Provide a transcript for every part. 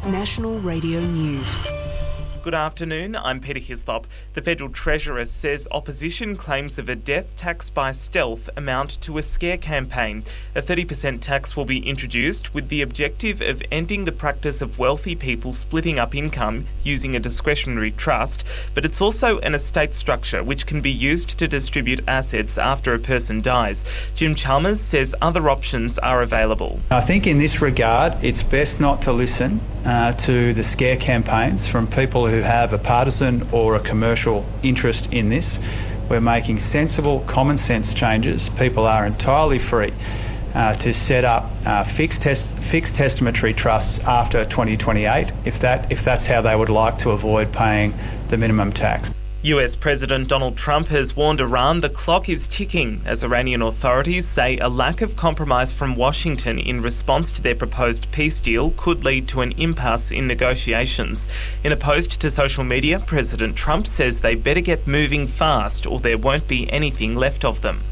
National Radio News. Good afternoon, I'm Peter Hislop. The Federal Treasurer says opposition claims of a death tax by stealth amount to a scare campaign. A 30% tax will be introduced with the objective of ending the practice of wealthy people splitting up income using a discretionary trust, but it's also an estate structure which can be used to distribute assets after a person dies. Jim Chalmers says other options are available. I think in this regard, it's best not to listen to the scare campaigns from people who have a partisan or a commercial interest in this. We're making sensible, common sense changes. People are entirely free to set up fixed testamentary trusts after 2028 if that's how they would like to avoid paying the minimum tax. US President Donald Trump has warned Iran the clock is ticking as Iranian authorities say a lack of compromise from Washington in response to their proposed peace deal could lead to an impasse in negotiations. In a post to social media, President Trump says they better get moving fast or there won't be anything left of them.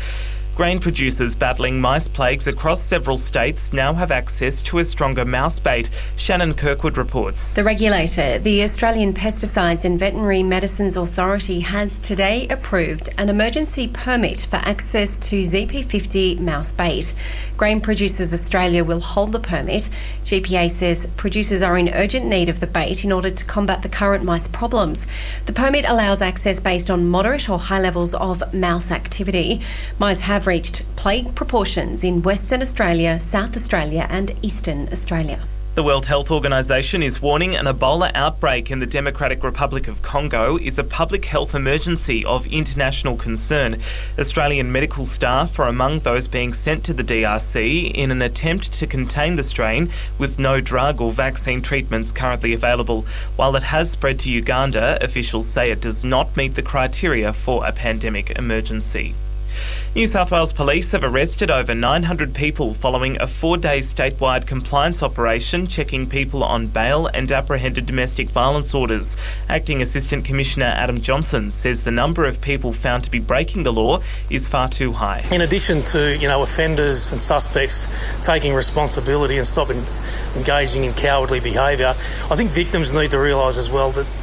Grain producers battling mice plagues across several states now have access to a stronger mouse bait. Shannon Kirkwood reports. The regulator, the Australian Pesticides and Veterinary Medicines Authority, has today approved an emergency permit for access to ZP50 mouse bait. Grain Producers Australia will hold the permit. GPA says producers are in urgent need of the bait in order to combat the current mice problems. The permit allows access based on moderate or high levels of mouse activity. Mice have reached plague proportions in Western Australia, South Australia and Eastern Australia. The World Health Organization is warning an Ebola outbreak in the Democratic Republic of Congo is a public health emergency of international concern. Australian medical staff are among those being sent to the DRC in an attempt to contain the strain, with no drug or vaccine treatments currently available. While it has spread to Uganda, officials say it does not meet the criteria for a pandemic emergency. New South Wales Police have arrested over 900 people following a 4-day statewide compliance operation checking people on bail and apprehended domestic violence orders. Acting Assistant Commissioner Adam Johnson says the number of people found to be breaking the law is far too high. In addition to, offenders and suspects taking responsibility and stopping engaging in cowardly behaviour, I think victims need to realise as well that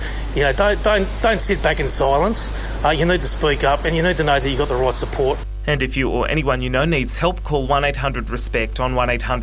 don't sit back in silence. You need to speak up and you need to know that you've got the right support. And if you or anyone you know needs help, call 1-800-RESPECT on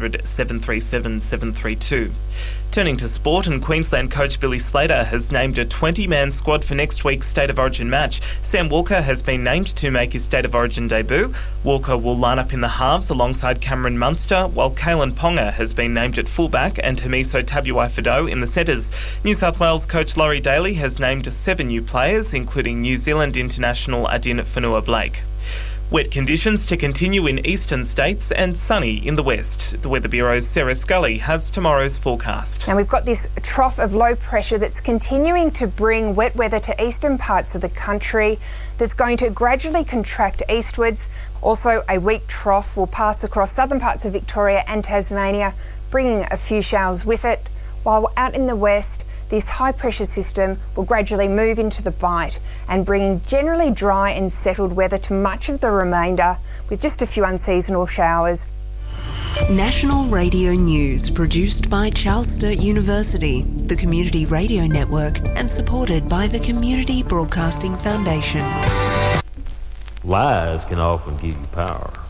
1-800-737-732. Turning to sport, and Queensland coach Billy Slater has named a 20-man squad for next week's State of Origin match. Sam Walker has been named to make his State of Origin debut. Walker will line up in the halves alongside Cameron Munster, while Kalen Ponga has been named at fullback and Hamiso Tabuai-Fidow in the centres. New South Wales coach Laurie Daly has named 7 new players, including New Zealand international Adin Fonua-Blake. Wet conditions to continue in eastern states and sunny in the west. The Weather Bureau's Sarah Scully has tomorrow's forecast. Now we've got this trough of low pressure that's continuing to bring wet weather to eastern parts of the country that's going to gradually contract eastwards. Also, a weak trough will pass across southern parts of Victoria and Tasmania, bringing a few showers with it, while out in the west, this high-pressure system will gradually move into the Bight and bring generally dry and settled weather to much of the remainder, with just a few unseasonal showers. National Radio News, produced by Charles Sturt University, the Community Radio Network, and supported by the Community Broadcasting Foundation. Lies can often give you power.